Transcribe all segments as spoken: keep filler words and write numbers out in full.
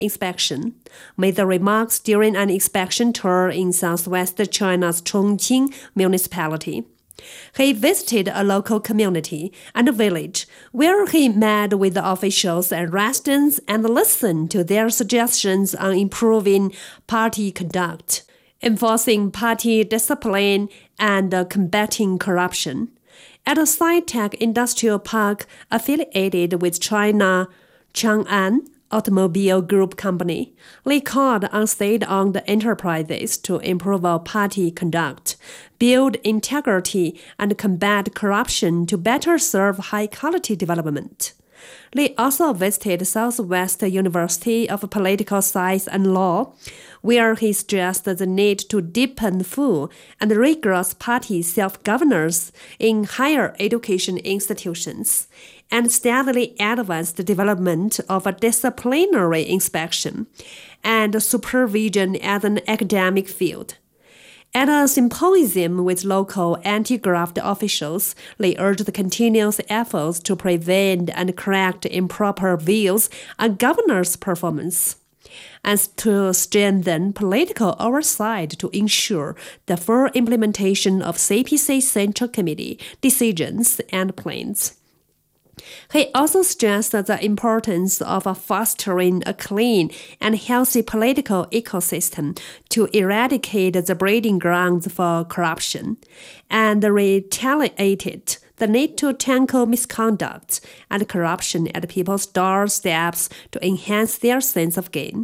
inspection, made the remarks during an inspection tour in southwest China's Chongqing municipality. He visited a local community and a village where he met with the officials and residents and listened to their suggestions on improving party conduct, enforcing party discipline, and uh, combating corruption. At a sci-tech industrial park affiliated with China Chang'an Automobile Group Company, Li called on state-owned enterprises to improve our party conduct, build integrity, and combat corruption to better serve high-quality development. Li also visited Southwest University of Political Science and Law, where he stressed the need to deepen full and rigorous party self-governance in higher education institutions, and steadily advanced the development of a disciplinary inspection and supervision as an academic field. At a symposium with local anti-graft officials, they urged the continuous efforts to prevent and correct improper views on governors' performance, and to strengthen political oversight to ensure the full implementation of C P C Central Committee decisions and plans. He also stressed the importance of fostering a clean and healthy political ecosystem to eradicate the breeding grounds for corruption, and reiterated the need to tackle misconduct and corruption at people's doorsteps to enhance their sense of gain.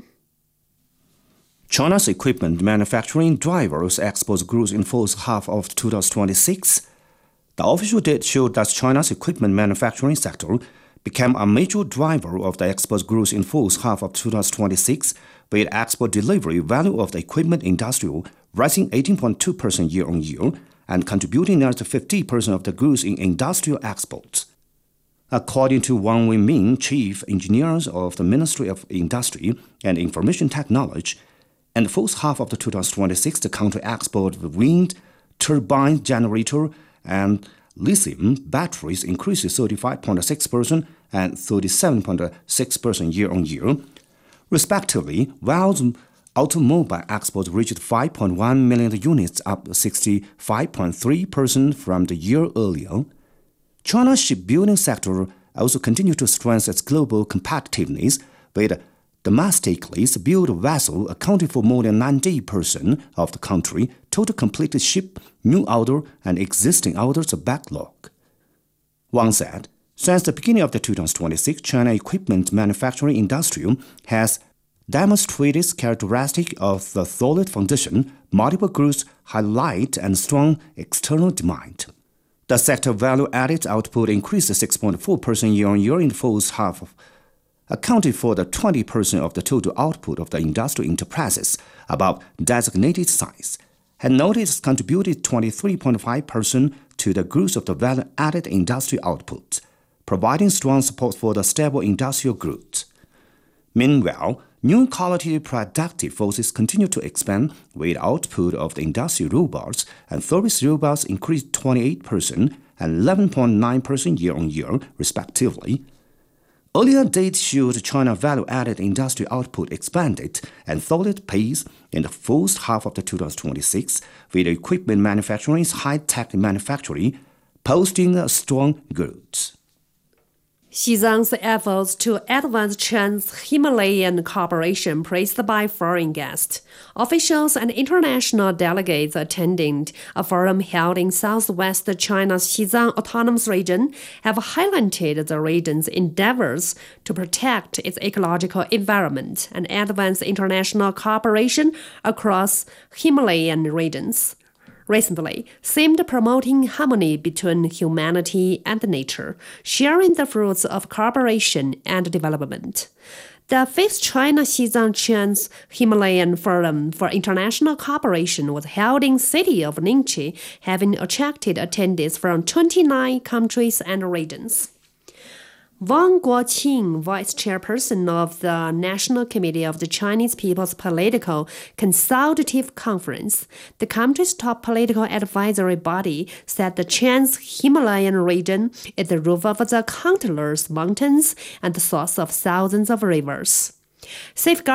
China's equipment manufacturing drivers exports grew in first half of two thousand twenty-six. The official data showed that China's equipment manufacturing sector became a major driver of the export growth in first half of two thousand twenty-six, with export delivery value of the equipment industry rising eighteen point two percent year-on-year and contributing nearly fifty percent of the growth in industrial exports. According to Wang Wenming, chief engineer of the Ministry of Industry and Information Technology, in the first half of the two thousand twenty-six, the country exported wind turbine generator and lithium batteries increased thirty-five point six percent and thirty-seven point six percent year-on-year, respectively, while automobile exports reached five point one million units, up sixty-five point three percent from the year earlier. China's shipbuilding sector also continued to strengthen its global competitiveness, with domestically built vessels accounting for more than ninety percent of the country's total completed ship, new order, and existing orders backlog. Wang said, since the beginning of the two thousand twenty-six, China equipment manufacturing industry has demonstrated characteristics of the solid foundation, multiple growth, highlight, and strong external demand. The sector value-added output increased six point four percent year-on-year in the first half of accounted for the twenty percent of the total output of the industrial enterprises above designated size, and notice contributed twenty-three point five percent to the growth of the value-added industrial output, providing strong support for the stable industrial growth. Meanwhile, new quality productive forces continue to expand, with output of the industrial robots and service robots increased twenty-eight percent and eleven point nine percent year-on-year, respectively. Earlier data showed China value-added industrial output expanded at solid pace in the first half of the two thousand twenty-six, with equipment manufacturing's high-tech manufacturing posting a strong growth. Xizang's efforts to advance trans-Himalayan cooperation praised by foreign guests. Officials and international delegates attending a forum held in southwest China's Xizang Autonomous Region have highlighted the region's endeavors to protect its ecological environment and advance international cooperation across Himalayan regions. Recently seemed promoting harmony between humanity and nature, sharing the fruits of cooperation and development. The fifth China-Xizang Trans-Himalayan Forum for International Cooperation was held in the city of Ningqi, having attracted attendees from twenty-nine countries and regions. Wang Guoqing, vice chairperson of the National Committee of the Chinese People's Political Consultative Conference, the country's top political advisory body, said the Trans-Himalayan region is the roof of the countless mountains and the source of thousands of rivers. Safeguard